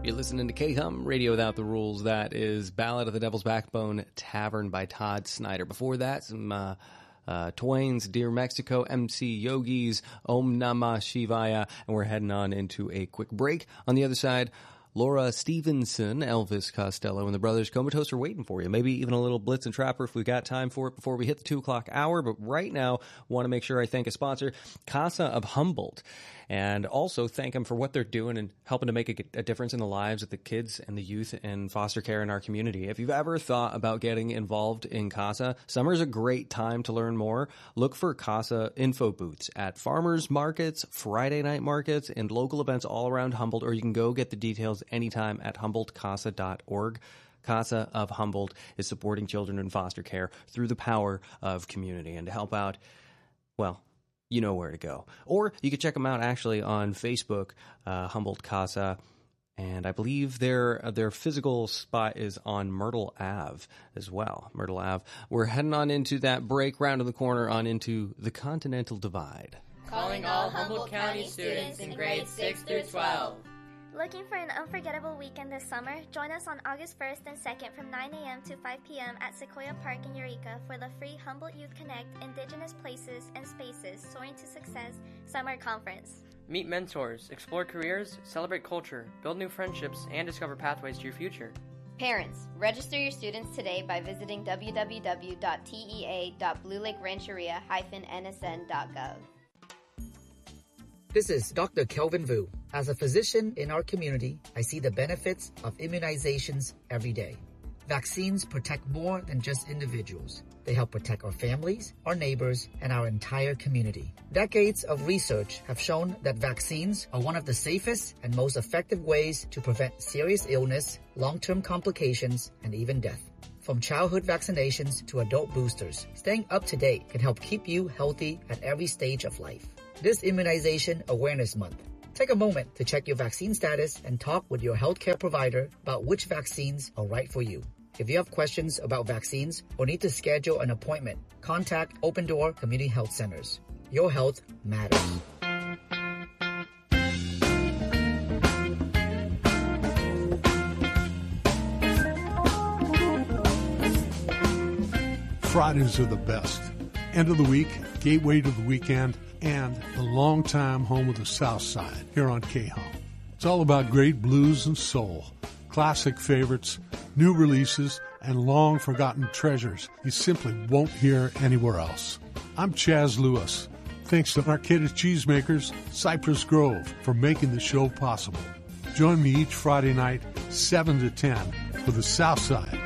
You're listening to K-Hum, Radio Without the Rules. That is Ballad of the Devil's Backbone Tavern by Todd Snyder. Before that, some Twain's Dear Mexico, MC Yogi's Om Namah Shivaya, and we're heading on into a quick break. On the other side, Laura Stevenson, Elvis Costello, and the Brothers Comatose are waiting for you. Maybe even a little Blitz and Trapper if we've got time for it before we hit the 2 o'clock hour. But right now, want to make sure I thank a sponsor, Casa of Humboldt. And also thank them for what they're doing and helping to make a difference in the lives of the kids and the youth in foster care in our community. If you've ever thought about getting involved in Casa, summer's a great time to learn more. Look for Casa info booths at farmers markets, Friday night markets, and local events all around Humboldt, or you can go get the details anytime at HumboldtCasa.org. Casa of Humboldt is supporting children in foster care through the power of community. And to help out, well, you know where to go. Or you can check them out actually on Facebook, Humboldt Casa, and I believe their physical spot is on Myrtle Ave as well. Myrtle Ave. We're heading on into that break, round of the corner on into the Continental Divide. Calling all Humboldt County students in grades 6 through 12. Looking for an unforgettable weekend this summer? Join us on August 1st and 2nd from 9 a.m. to 5 p.m. at Sequoia Park in Eureka for the free Humboldt Youth Connect Indigenous Places and Spaces Soaring to Success Summer Conference. Meet mentors, explore careers, celebrate culture, build new friendships, and discover pathways to your future. Parents, register your students today by visiting www.tea.bluelakerancheria-nsn.gov. This is Dr. Kelvin Vu. As a physician in our community, I see the benefits of immunizations every day. Vaccines protect more than just individuals. They help protect our families, our neighbors, and our entire community. Decades of research have shown that vaccines are one of the safest and most effective ways to prevent serious illness, long-term complications, and even death. From childhood vaccinations to adult boosters, staying up to date can help keep you healthy at every stage of life. This Immunization Awareness Month, take a moment to check your vaccine status and talk with your healthcare provider about which vaccines are right for you. If you have questions about vaccines or need to schedule an appointment, contact Open Door Community Health Centers. Your health matters. Fridays are the best. End of the week, gateway to the weekend, and the longtime home of the South Side here on K-Hum. It's all about great blues and soul, classic favorites, new releases, and long-forgotten treasures you simply won't hear anywhere else. I'm Chaz Lewis. Thanks to Arcata Cheesemakers, Cypress Grove, for making the show possible. Join me each Friday night, 7 to 10, for the South Side